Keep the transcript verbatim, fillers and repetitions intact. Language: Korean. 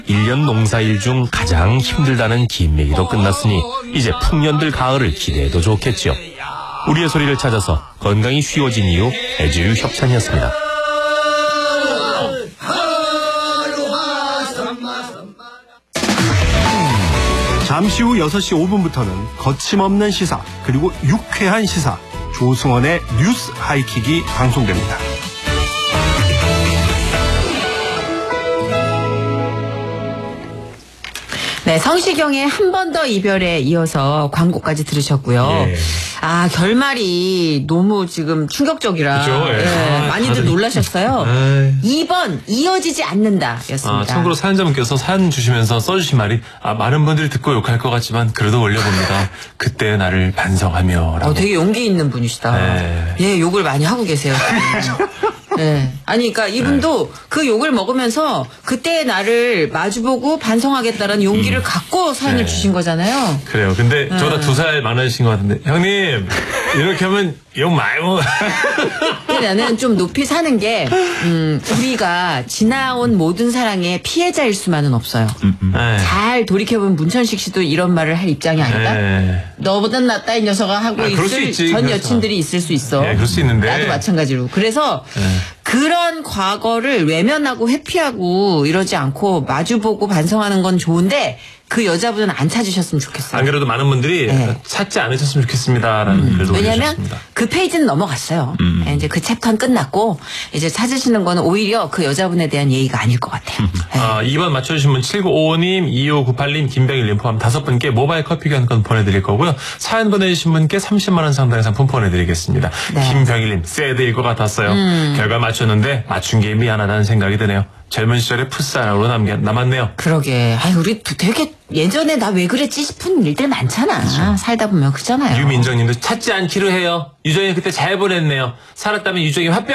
일 년 농사일 중 가장 힘들다는 김매기도 끝났으니 이제 풍년들 가을을 기대해도 좋겠죠. 우리의 소리를 찾아서 건강이 쉬워진 이유 애지유 협찬이었습니다. 잠시 후 여섯 시 오 분부터는 거침없는 시사 그리고 유쾌한 시사 조승원의 뉴스 하이킥이 방송됩니다. 네, 성시경의 한 번 더 이별에 이어서 광고까지 들으셨고요. 예. 아, 결말이 너무 지금 충격적이라 그죠? 예. 예, 아, 많이들 다들... 놀라셨어요. 아이... 이 번 이어지지 않는다 였습니다. 아, 참고로 사연자분께서 사연 주시면서 써주신 말이 아, 많은 분들이 듣고 욕할 것 같지만 그래도 올려봅니다. 그때 나를 반성하며 라고. 어, 되게 용기 있는 분이시다. 네. 예, 욕을 많이 하고 계세요. 네. 아니, 그러니까 이분도 네. 그 욕을 먹으면서 그때 나를 마주보고 반성하겠다는 용기를 음. 갖고 사연을 네. 주신 거잖아요. 그래요. 근데 네. 저보다 두 살 많으신 것 같은데 형님 이렇게 하면 욕 많이 먹어. 나는 좀 높이 사는 게 음, 우리가 지나온 모든 사랑의 피해자일 수만은 없어요. 음, 음. 잘 돌이켜보면 문천식 씨도 이런 말을 할 입장이 아니다. 에이. 너보단 낫다 이 녀석아 하고 아, 있을 있지, 전 그래서. 여친들이 있을 수 있어. 네, 그럴 수 있는데 나도 마찬가지로. 그래서 에이. 그런 과거를 외면하고 회피하고 이러지 않고 마주보고 반성하는 건 좋은데 그 여자분은 안 찾으셨으면 좋겠어요. 안 그래도 많은 분들이 네. 찾지 않으셨으면 좋겠습니다라는 음, 글도 왜냐하면 올려주셨습니다. 그 페이지는 넘어갔어요. 음. 이제 그 챕터는 끝났고 이제 찾으시는 거는 오히려 그 여자분에 대한 예의가 아닐 것 같아요. 네. 아, 이 번 맞춰주신 분 칠구오오 님, 이오구팔 님, 김병일님 포함 다섯 분께 모바일 커피 교환권 보내드릴 거고요. 사연 보내주신 분께 삼십만 원 상당의 상품 보내드리겠습니다. 네. 김병일님 새드일 것 같았어요. 음. 결과 맞췄는데 맞춘 게 미안하다는 생각이 드네요. 젊은 시절의 풋사랑으로 남겨, 남았네요. 그러게. 아이, 우리 되게 예전에 나 왜 그랬지 싶은 일들 많잖아. 그렇죠. 살다 보면 그잖아요. 유민정님도 찾지 않기로 해요. 유정이 그때 잘 보냈네요. 살았다면 유정이 화병